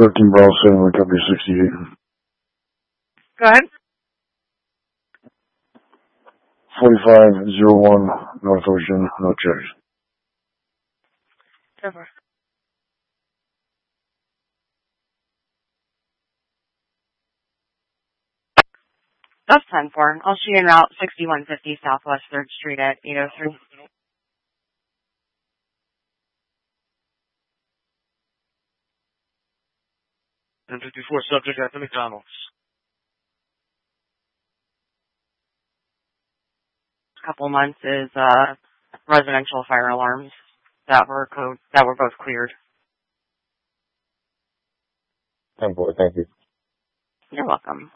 13 Bravo 7, recovery 68. Go ahead. 4501 North Ocean, no checks. Over. That's 10-4. I'll shoot en route 6150 Southwest 3rd Street at 803. And 54 subject at the McDonald's. Couple months is residential fire alarms that were both cleared. 10-4, thank you. You're welcome.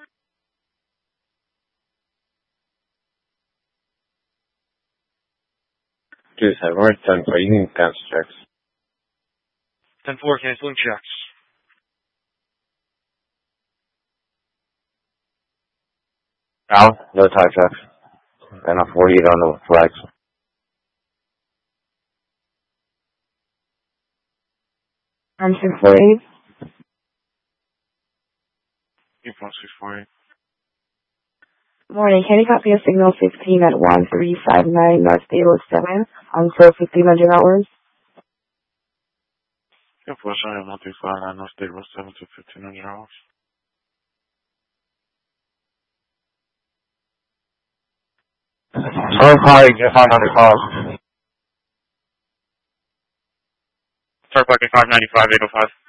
Dude, we're at 10-4. You can cancel checks. 10-4, canceling checks. Al, no tie checks. And a 48 on the flags. I'm 648. 8.648. Morning. Can you copy a signal 15 at 1359 North Stable 7 until 1500 hours? Yeah, for I am 1359 North State Road 7 to 1500 hours. Someone calling, get 500 calls. Start parking 595, 805.